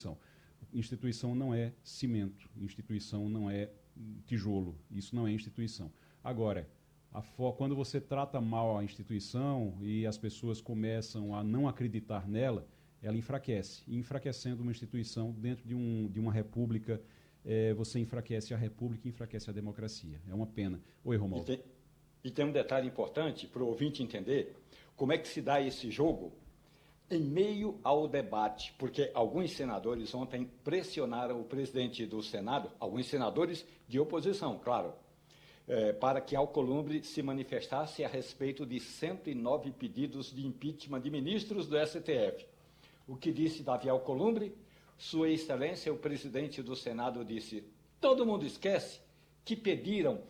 Instituição não é cimento, instituição não é tijolo, isso não é instituição. Agora, quando você trata mal a instituição e as pessoas começam a não acreditar nela, ela enfraquece. E enfraquecendo uma instituição dentro de uma república, você enfraquece a república e enfraquece a democracia. É uma pena. Oi, Romualdo. E tem um detalhe importante para o ouvinte entender como é que se dá esse jogo em meio ao debate, porque alguns senadores ontem pressionaram o presidente do Senado, alguns senadores de oposição, claro, para que Alcolumbre se manifestasse a respeito de 109 pedidos de impeachment de ministros do STF. O que disse Davi Alcolumbre? Sua Excelência, o presidente do Senado, disse: todo mundo esquece que pediram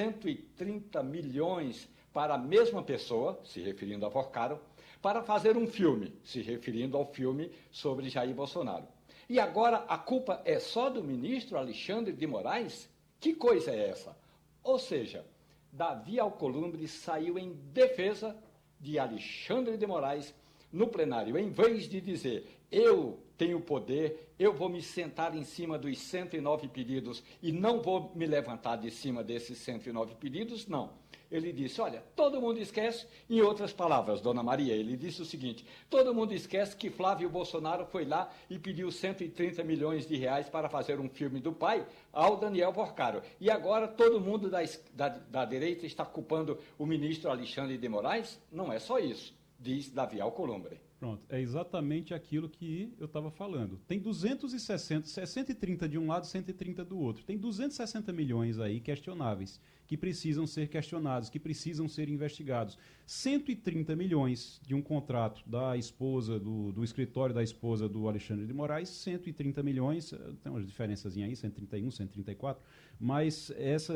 130 milhões para a mesma pessoa, se referindo a Porcaro, para fazer um filme, se referindo ao filme sobre Jair Bolsonaro. E agora a culpa é só do ministro Alexandre de Moraes? Que coisa é essa? Ou seja, Davi Alcolumbre saiu em defesa de Alexandre de Moraes no plenário, em vez de dizer: eu tenho poder, eu vou me sentar em cima dos 109 pedidos e não vou me levantar de cima desses 109 pedidos, não. Ele disse: olha, todo mundo esquece, em outras palavras, dona Maria, ele disse o seguinte: todo mundo esquece que Flávio Bolsonaro foi lá e pediu 130 milhões de reais para fazer um filme do pai ao Daniel Porcaro. E agora todo mundo da direita está culpando o ministro Alexandre de Moraes? Não é só isso, diz Davi Alcolumbre. Pronto, é exatamente aquilo que eu estava falando. Tem 260, 130 de um lado, 130 do outro. Tem 260 milhões aí questionáveis, que precisam ser questionados, que precisam ser investigados. 130 milhões de um contrato da esposa, do escritório da esposa do Alexandre de Moraes, 130 milhões, tem umas diferençazinhas aí, 131, 134, mas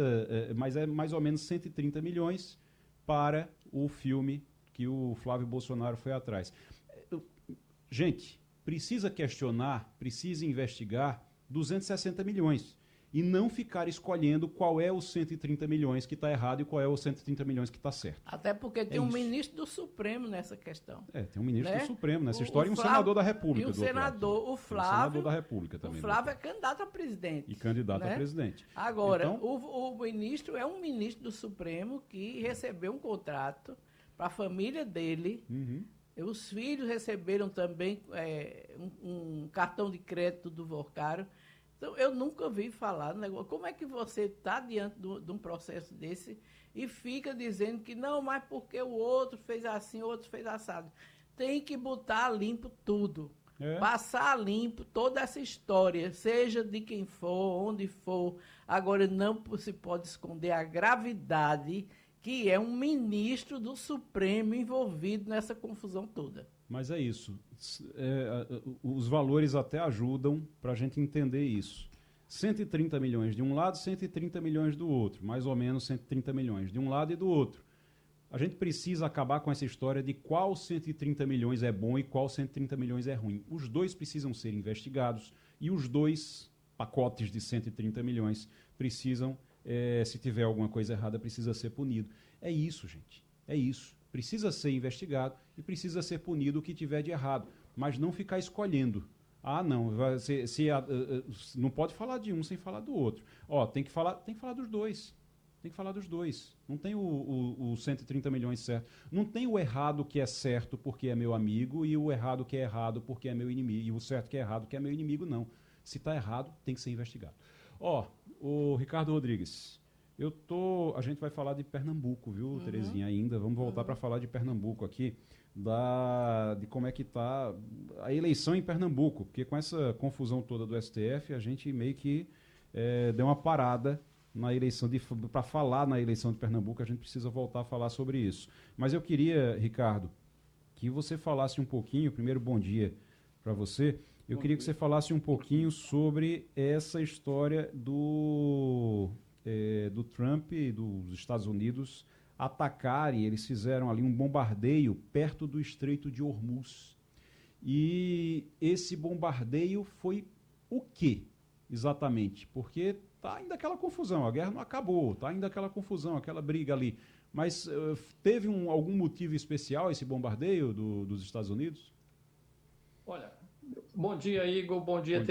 é mais ou menos 130 milhões para o filme que o Flávio Bolsonaro foi atrás. Gente, precisa questionar, precisa investigar 260 milhões e não ficar escolhendo qual é os 130 milhões que está errado e qual é os 130 milhões que está certo. Até porque tem um ministro do Supremo nessa questão. Tem um ministro do Supremo nessa história e um senador da República. E um senador, o Flávio. Senador da República também. O Flávio é candidato a presidente. E candidato a presidente. Agora, então, o ministro é um ministro do Supremo que recebeu um contrato para a família dele. Uhum. Os filhos receberam também um cartão de crédito do Porcaro. Então, eu nunca ouvi falar no negócio. Como é que você está diante de um processo desse e fica dizendo que não, mas porque o outro fez assim, o outro fez assado? Tem que botar limpo tudo. Passar limpo toda essa história, seja de quem for, onde for. Agora, não se pode esconder a gravidade que é um ministro do Supremo envolvido nessa confusão toda. Mas é isso. Os valores até ajudam para a gente entender isso. 130 milhões de um lado, 130 milhões do outro. Mais ou menos 130 milhões de um lado e do outro. A gente precisa acabar com essa história de qual 130 milhões é bom e qual 130 milhões é ruim. Os dois precisam ser investigados e os dois pacotes de 130 milhões precisam... se tiver alguma coisa errada, precisa ser punido. É isso, gente. É isso. Precisa ser investigado e precisa ser punido o que tiver de errado. Mas não ficar escolhendo. Ah, não. Não pode falar de um sem falar do outro. Tem que falar dos dois. Tem que falar dos dois. Não tem o 130 milhões certo. Não tem o errado que é certo porque é meu amigo e o errado que é errado porque é meu inimigo. E o certo que é errado que é meu inimigo, não. Se está errado, tem que ser investigado. O Ricardo Rodrigues, a gente vai falar de Pernambuco, viu, Terezinha, ainda. Vamos voltar para falar de Pernambuco aqui, de como é que está a eleição em Pernambuco, porque com essa confusão toda do STF, a gente meio que deu uma parada na eleição, para falar na eleição de Pernambuco, a gente precisa voltar a falar sobre isso. Mas eu queria, Ricardo, que você falasse um pouquinho, primeiro bom dia para você. Eu queria que você falasse um pouquinho sobre essa história do Trump e dos Estados Unidos atacarem, eles fizeram ali um bombardeio perto do Estreito de Hormuz. E esse bombardeio foi o quê, exatamente? Porque está ainda aquela confusão, a guerra não acabou, está ainda aquela confusão, aquela briga ali. Mas teve algum motivo especial esse bombardeio dos Estados Unidos? Olha, Bom dia, Igor. Bom dia,